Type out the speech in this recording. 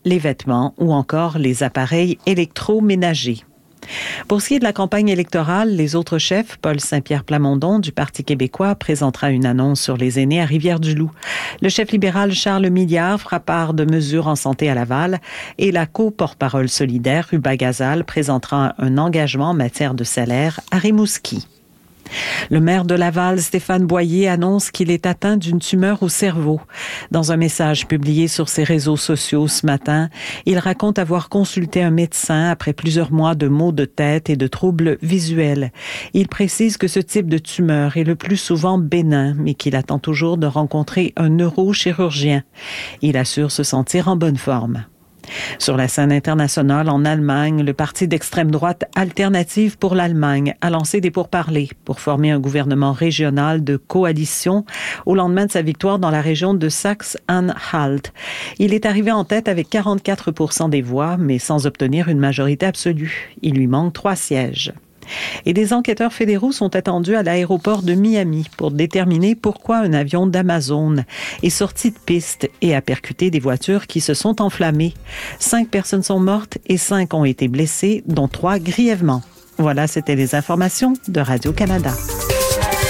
les vêtements ou encore les appareils électroménagers. Pour ce qui est de la campagne électorale, les autres chefs, Paul Saint-Pierre Plamondon du Parti québécois présentera une annonce sur les aînés à Rivière-du-Loup. Le chef libéral Charles Milliard fera part de mesures en santé à Laval et la co-porte-parole solidaire Ruba Gazal présentera un engagement en matière de salaire à Rimouski. Le maire de Laval, Stéphane Boyer, annonce qu'il est atteint d'une tumeur au cerveau. Dans un message publié sur ses réseaux sociaux ce matin, il raconte avoir consulté un médecin après plusieurs mois de maux de tête et de troubles visuels. Il précise que ce type de tumeur est le plus souvent bénin, mais qu'il attend toujours de rencontrer un neurochirurgien. Il assure se sentir en bonne forme. Sur la scène internationale, en Allemagne, le parti d'extrême droite Alternative pour l'Allemagne a lancé des pourparlers pour former un gouvernement régional de coalition au lendemain de sa victoire dans la région de Saxe-Anhalt. Il est arrivé en tête avec 44% des voix, mais sans obtenir une majorité absolue. Il lui manque 3 sièges. Et des enquêteurs fédéraux sont attendus à l'aéroport de Miami pour déterminer pourquoi un avion d'Amazon est sorti de piste et a percuté des voitures qui se sont enflammées. 5 personnes sont mortes et 5 ont été blessées, dont 3 grièvement. Voilà, c'était les informations de Radio-Canada.